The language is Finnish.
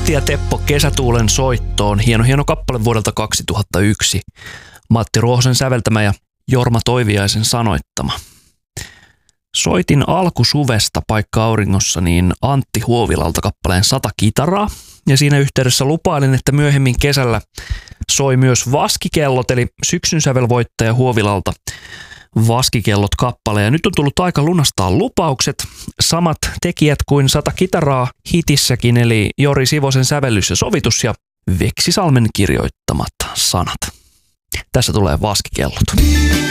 Matti ja Teppo Kesätuulen soittoon. Hieno kappale vuodelta 2001. Matti Ruohosen säveltämä ja Jorma Toiviaisen sanoittama. Soitin alkusuvesta paikka auringossa niin Antti Huovilalta kappaleen 100 kitaraa. Ja siinä yhteydessä lupailin, että myöhemmin kesällä soi myös Vaskikellot, eli syksyn sävelvoittaja Huovilalta Vaskikellot kappale. Ja nyt on tullut aika lunastaa lupaukset. Samat tekijät kuin 100 kitaraa hitissäkin, eli Jori Sivosen sävellys ja sovitus ja Veksi Salmen kirjoittamat sanat. Tässä tulee Vaskikellot.